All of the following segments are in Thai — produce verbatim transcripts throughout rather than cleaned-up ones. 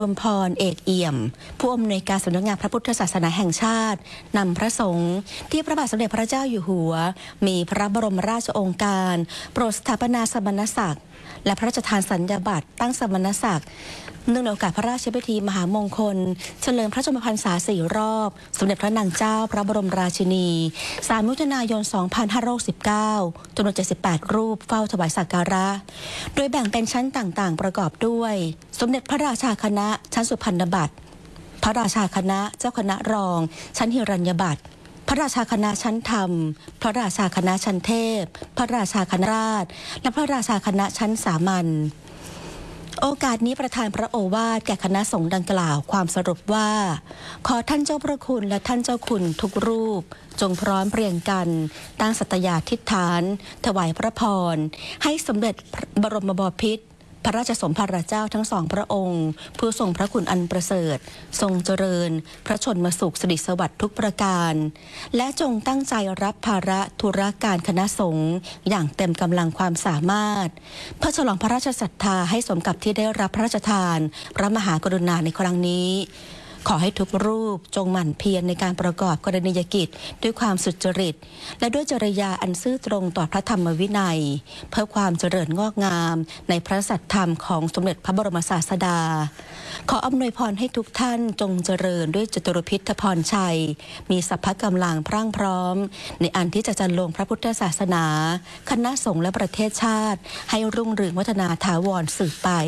รมพรเอกเอี่ยมผู้อำนวยการสำนักงานพระพุทธศาสนาแห่งชาตินำพระสงฆ์ที่พระบาทสมเด็จพระเจ้าอยู่หัวมีพระบรมราชโองการโปรดสถาปนาสมณศักดิ์และพระราชทานสัญญาบัตรตั้งสมณศักดิ์เนื่องในโอกาสพระราชพิธีมหามงคลเฉลิมพระชนมพรรษาสี่รอบสมเด็จพระนางเจ้าพระบรมราชินีสามมิถุนายนสองพันห้าร้อยสิบเก้าจำนวนเจ็ดสิบแปดรูปเฝ้าถวายสักการะโดยแบ่งเป็นชั้นต่างๆประกอบด้วยสมเด็จพระราชาคณะชั้นสุพรรณบัตรพระราชาคณะเจ้าคณะรองชั้นหิรัญญบัตรพระราชาคณะชั้นธรรมพระราชาคณะชั้นเทพพระราชาคณะราษฎรและพระราชาคณะชั้นสามัญโอกาสนี้ประธานพระโอวาทแก่คณะสงฆ์ดังกล่าวความสรุปว่าขอท่านเจ้าพระคุณและท่านเจ้าคุณทุกรูปจงพร้อมเพรียงกันตั้งสัตยาธิษฐานถวายพระพรให้สมเด็จบรมบพิตรพระราชสมภารเจ้าทั้งสองพระองค์ผู้ทรงพระคุณอันประเสริฐทรงเจริญพระชนมสุขสิริสวัสดิ์ทุกประการและจงตั้งใจรับภาระธุรการคณะสงฆ์อย่างเต็มกำลังความสามารถเพื่อฉลองพระราชศรัทธาให้สมกับที่ได้รับพระราชทานพระมหากรุณาในครั้งนี้ขอให้ทุกรูปจงหมั่นเพียรในการประกอบกรณียกิจด้วยความสุจริตและด้วยจริยาอันซื่อตรงต่อพระธรรมวินัยเพื่อความเจริญงอกงามในพระสัทธรรมของสมเด็จพระบรมศาสดาขออำนวยพรให้ทุกท่านจงเจริญด้วยจตุรพิธพรชัยมีสัพพะกำลังพรั่งพร้อมในอันที่จะจันลงพระพุทธศาสนาคณะสงฆ์และประเทศชาติให้รุ่งเรืองวัฒนาถาวรสืบไป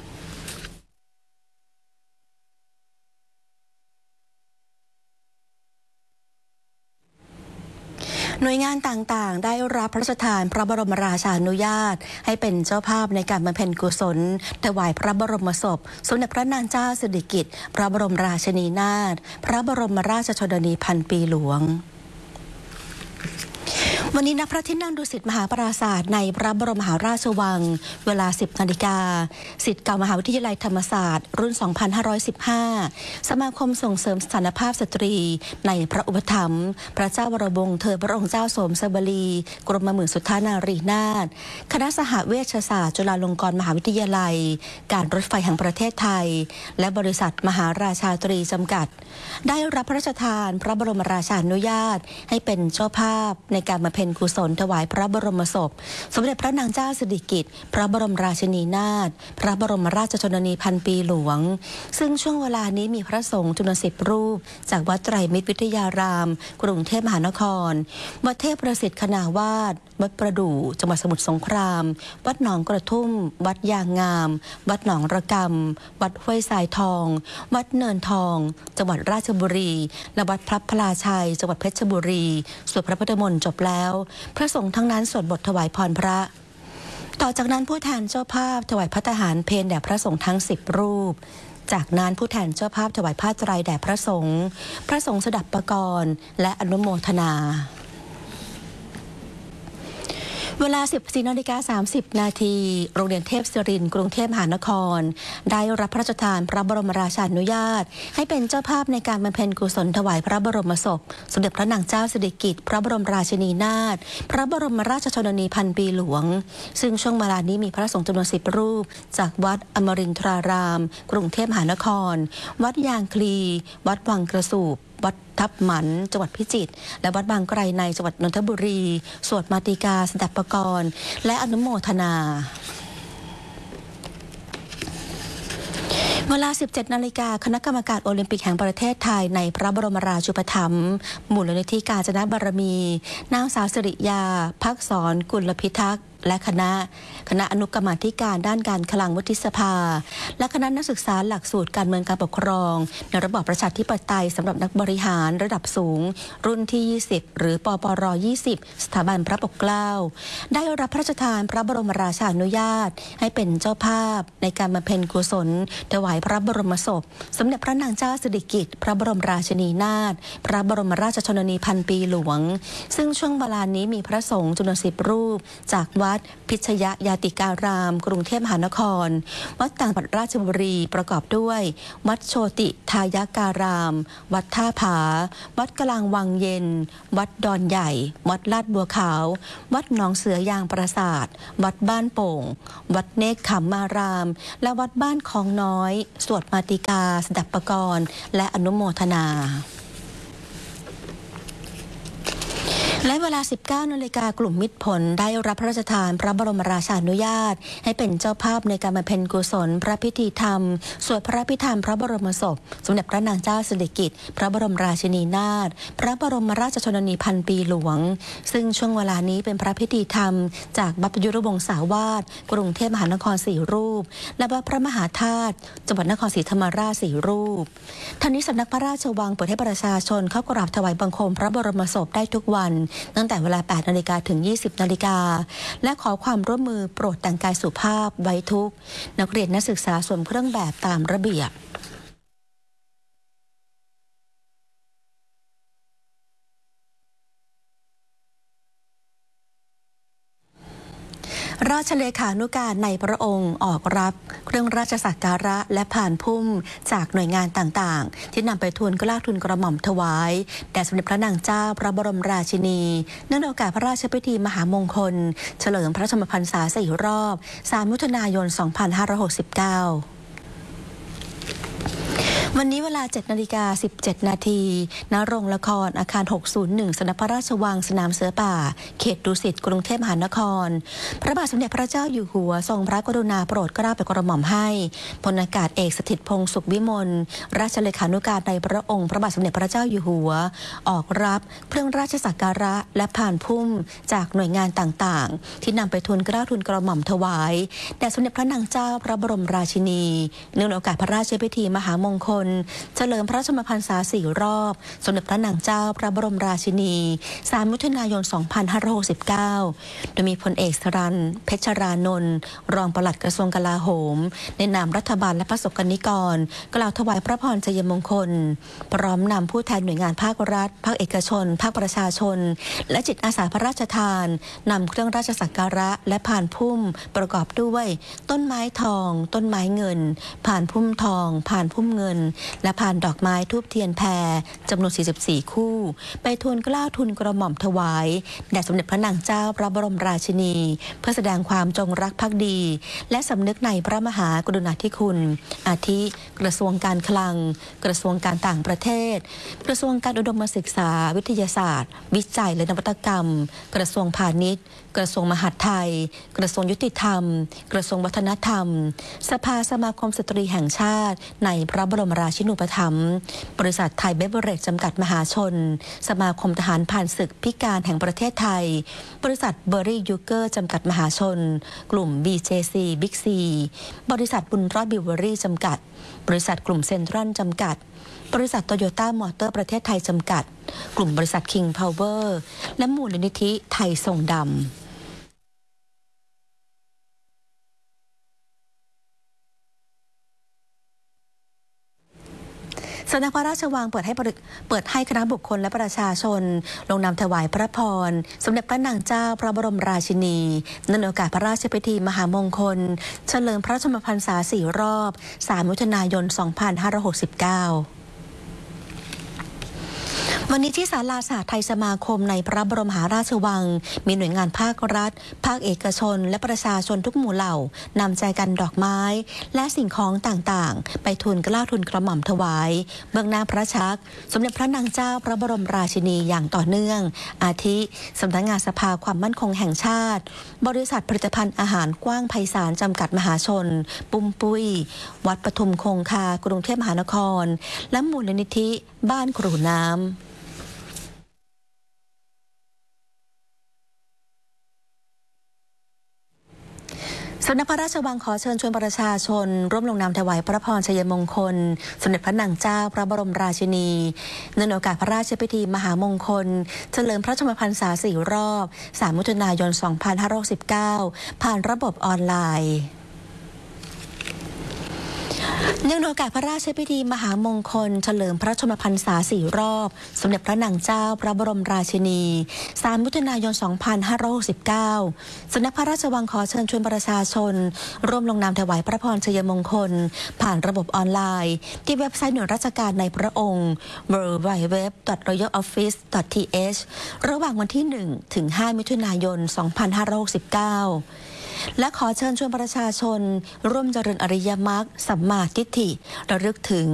หน่วยงานต่างๆได้รับพระราชทานพระบรมราชานุญาตให้เป็นเจ้าภาพในการบำเพ็ญกุศลถวายพระบรมศพสมเด็จพระนางเจ้าสิริกิติ์พระบรมราชินีนาถพระบรมราชชนนีพันปีหลวงวันนี้ณพระที่นั่งดุสิตมหาปราสาทในพระบรมมหาราชวังเวลา สิบนาฬิกาศิษย์เก่ามหาวิทยาลัยธรรมศาสตร์รุ่น สองพันห้าร้อยสิบห้า สมาคมส่งเสริมสถานภาพสตรีในพระอุปถัมภ์พระเจ้าวรวงศ์เธอพระองค์เจ้าโสมสบลีกรมหมื่นสุทธานารีนาถคณะสหเวชศาสตร์จุฬาลงกรณ์มหาวิทยาลัยการรถไฟแห่งประเทศไทยและบริษัทมหาราชาตรีจำกัดได้รับพระราชทานพระบรมราชานุญาตให้เป็นเจ้าภาพในการบำเพ็ญกุศลถวายพระบรมศพสมเด็จพระนางเจ้าสิริกิติ์พระบรมราชินีนาถพระบรมราชชนนีพันปีหลวงซึ่งช่วงเวลานี้มีพระสงฆ์จำนวนสิบรูปจากวัดไตรมิตรวิทยารามกรุงเทพมหานครวัดเทพประสิทธิ์คณาวาสวัดประดู่จังหวัดสมุทรสงครามวัดหนองกระทุ่มวัดยางงามวัดหนองระกำวัดห้วยทรายทองวัดเนินทองจังหวัดราชบุรีและวัดพระพลาชัยจังหวัดเพชรบุรีสวดพระพุทธมนต์จบแล้วพระสงฆ์ทั้งนั้นสวดบทถวายพรพระต่อจากนั้นผู้แทนเจ้าภาพถวายภัตตาหารเพลแด่พระสงฆ์ทั้งสิบรูปจากนั้นผู้แทนเจ้าภาพถวายผ้าไตรแด่พระสงฆ์พระสงฆ์สดับประกรณ์และอนุโมทนาเวลา สิบสี่นาฬิกาสามสิบนาทีโรงเรียนเทพศิรินทร์กรุงเทพมหานครได้รับพระราชทานพระบรมราชานุญาตให้เป็นเจ้าภาพในการบำเพ็ญกุศลถวายพระบรมศพสมเด็จพระนางเจ้าสิริกิติ์พระบรมราชินีนาถพระบรมราชชนนีพันปีหลวงซึ่งช่วงเวลานี้มีพระสงฆ์จำนวนสิบรูปจากวัดอมรินทรารามกรุงเทพมหานครวัดยางคลีวัดวังกระสูบวัดทับหมันจังหวัดพิจิตรและวัดบางไกรในจังหวัดนนทบุรีสวดมาติกาสดับประกรณ์และอนุโมทนาเวลา สิบเจ็ดนาฬิกาคณะกรรมการโอลิมปิกแห่งประเทศไทยในพระบรมราชูปถัมภ์มูลนิธิกาญจนบารมีนางสาวสิริยาภักษรกุลพิทักษ์และคณะคณะอนุกรรมาธิการด้านการคลังวุฒิสภาและคณะนักศึกษาหลักสูตรการเมืองการปกครองในระบอบประชาธิปไตยสำหรับนักบริหารระดับสูงรุ่นที่ยี่สิบหรือปปรยี่สิบสถาบันพระปกเกล้าได้รับพระราชทานพระบรมราชานุญาตให้เป็นเจ้าภาพในการบำเพ็ญกุศลถวายพระบรมศพสมเด็จพระนางเจ้าสิริกิติ์พระบรมราชินีนาถพระบรมราชชนนีพันปีหลวงซึ่งช่วงเวลานี้มีพระสงฆ์จำนวนสิบรูปจากวัดวัดพิชยยาติการาม กรุงเทพมหานครวัดต่างจังหวัดราชบุรีประกอบด้วยวัดโชติทายการาม วัดท่าผาวัดกลางวังเย็นวัดดอนใหญ่วัดลาดบัวขาววัดหนองเสือยางปราสาทวัดบ้านโป่งวัดเนกขมารามและวัดบ้านคลองน้อยสวดมาติกาสดับปกรณ์และอนุโมทนาและเวลา สิบเก้า นาฬิกากลุ่มมิตรผลได้รับพระราชทานพระบรมราชานุญาตให้เป็นเจ้าภาพในการบำเพ็ญกุศลพระพิธีธรรมสวดพระพิธรรมพระบรมศพสมเด็จพระนางเจ้าสิริกิติ์พระบรมราชินีนาถพระบรมราชชนนีพันปีหลวงซึ่งช่วงเวลานี้เป็นพระพิธีธรรมจากบัพยุรวงศาวาสกรุงเทพมหานครสี่รูปและวัดพระมหาธาตุจังหวัดนครศรีธรรมราชสี่รูปทั้งนี้สำนักพระราชวังเปิดให้ประชาชนเข้ากราบถวายบังคมพระบรมศพได้ทุกวันตั้งแต่เวลา แปด นาฬิกาถึง ยี่สิบ นาฬิกาและขอความร่วมมือโปรดแต่งกายสุภาพไว้ทุกข์นักเรียนนักศึกษาสวมเครื่องแบบตามระเบียบราชเลขานุการในพระองค์ออกรับเครื่องราชสักการะและผ่านพุ่มจากหน่วยงานต่างๆที่นำไปทูลเกล้าทูลกระหม่อมถวายแด่สมเด็จพระนางเจ้าพระบรมราชินีเนื่องในโอกาสพระราชพิธีมหามงคลเฉลิมพระชนมพรรษาสี่รอบสามมิถุนายนสองพันห้าร้อยหกสิบเก้าวันนี้เวลา เจ็ด นาฬิกา สิบเจ็ด นาทีณ โรงละครอาคาร หกศูนย์หนึ่ง สำนักพระราชวังสนามเสือป่าเขตดุสิตกรุงเทพมหานครพระบาทสมเด็จพระเจ้าอยู่หัวทรงพระกรุณาโปรดเกล้าโปรดกระหม่อมให้พลอากาศเอกสถิตพงษ์สุขวิมลราชเลขานุการในพระองค์พระบาทสมเด็จพระเจ้าอยู่หัวออกรับเครื่องราชสักการะและผ่านพุ่มจากหน่วยงานต่างๆที่นำไปทูลเกล้าทูลกระหม่อมถวายแด่สมเด็จพระนางเจ้าพระบรมราชินีเนื่องในโอกาสพระราชพิธีมหามงคลเฉลิมพระชนมพรรษาสี่รอบสมเด็จพระนางเจ้าพระบรมราชินีสามมิถุนายนสองพันห้าร้อยหกสิบเก้าโดยมีพลเอกสรัญเพชรรานนท์รองปลัดกระทรวงกลาโหมในนามรัฐบาลและพระสงฆ์นิกรกล่าวถวายพระพรชัยมงคลพร้อมนำผู้แทนหน่วยงานภาครัฐภาคเอกชนภาคประชาชนและจิตอาสาพระราชทานนำเครื่องราชสักการะและผ่านพุ่มประกอบด้วยต้นไม้ทองต้นไม้เงินผ่านพุ่มทองผ่านพุ่มเงินและผ่านดอกไม้ทูบเทียนแพรจำนวนสี่สิบสี่คู่ไปทูลเกล้าทูลกระหม่อมถวายแด่สมเด็จพระนางเจ้าพระบรมราชินีเพื่อแสดงความจงรักภักดีและสำนึกในพระมหากรุณาธิคุณอาทิกระทรวงการคลังกระทรวงการต่างประเทศกระทรวงการอุดมศึกษาวิทยาศาสตร์วิจัยและนวัตกรรมกระทรวงพาณิชย์กระทรวงมหาดไทยกระทรวงยุติธรรมกระทรวงวัฒนธรรมสภาสมาคมสตรีแห่งชาติในพระบรมราชินูปถัมภ์บริษัทไทยเบเวอเรจจำกัดมหาชนสมาคมทหารผ่านศึกพิการแห่งประเทศไทยบริษัทเบอร์รี่ยูเกอร์จำกัดมหาชนกลุ่ม บี เจ ซี บิ๊กซีบริษัทบุญรอดบิวเวอรี่จำกัดบริษัทกลุ่มเซ็นทรัลจำกัดบริษัทโตโยต้ามอเตอร์ประเทศไทยจำกัดกลุ่มบริษัทคิงพาวเวอร์และมูลนิธิไทยทรงดำสำนักพระราชวังเปิดให้เปิดให้คณะบุคคลและประชาชนลงนามถวายพระพรสมเด็จพระนางเจ้าพระบรมราชินีเนื่องในโอกาสพระราชพิธีมหามงคลเฉลิมพระชนมพรรษาสี่รอบสามมิถุนายนสองพันห้าร้อยหกสิบเก้าวันนี้ที่ศาลาสหไทยสมาคมในพระบรมมหาราชวังมีหน่วยงานภาครัฐภาคเอกชนและประชาชนทุกหมู่เหล่านำใจกันดอกไม้และสิ่งของต่างๆไปทูลเกล้าทูลกระหม่อมถวายเบื้องหน้าพระชักสมเด็จพระนางเจ้าพระบรมราชินีอย่างต่อเนื่องอาทิสำนักงานสภาความมั่นคงแห่งชาติบริษัทผลิตภัณฑ์อาหารกว้างไพศาลจำกัดมหาชนปุ้มปุ้ยวัดปทุมคงคากรุงเทพมหานครและมูลนิธิบ้านครูน้ำสำนักพระราชวังขอเชิญชวนประชาชนร่วมลงนามถวายพระพรชัยมงคลสมเด็จพระนางเจ้าพระบรมราชินีเนื่องในโอกาสพระราชพิธีมหามงคลเฉลิมพระชนมพรรษาสี่รอบสามมิถุนายนสองพันห้าร้อยสิบเก้าผ่านระบบออนไลน์เนื่องในโอกาสพระราชพิธีมหามงคลเฉลิมพระชนมพรรษาสี่รอบสมเด็จพระนางเจ้าพระบรมราชินีสามมิถุนายน สองพันห้าร้อยหกสิบเก้า สำนักพระราชวังขอเชิญชวนประชาชนร่วมลงนามถวายพระพรชัยมงคลผ่านระบบออนไลน์ที่เว็บไซต์หน่วยราชการในพระองค์ ดับเบิลยู ดับเบิลยู ดับเบิลยู ดับเบิลยู ดอท รอยัล ออฟฟิศ ดอท ที เอช ระหว่างวันที่ หนึ่ง ถึง ห้า มิถุนายน สองพันห้าร้อยหกสิบเก้าและขอเชิญชวนประชาชนร่วมเจริญอริยมรรคสัมมาทิฏฐิระลึกถึง